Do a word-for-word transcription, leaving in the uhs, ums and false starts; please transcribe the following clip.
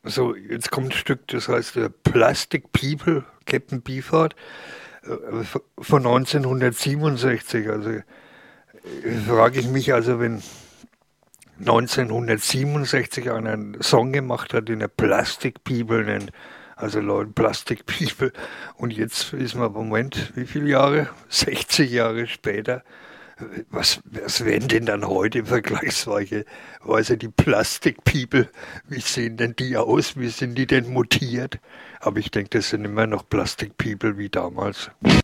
So, jetzt kommt ein Stück, das heißt äh, Plastic People, Captain Beefheart, äh, von neunzehnhundertsiebenundsechzig. Also äh, frage ich mich also, wenn neunzehnhundertsiebenundsechzig einer einen Song gemacht hat, den er Plastic People nennt, also Leute, Plastic People, und jetzt ist man, Moment, wie viele Jahre? sechzig Jahre später. Was, was wären denn dann heute vergleichsweise weise die Plastic People? Wie sehen denn die aus? Wie sind die denn mutiert? Aber ich denke, das sind immer noch Plastic People wie damals.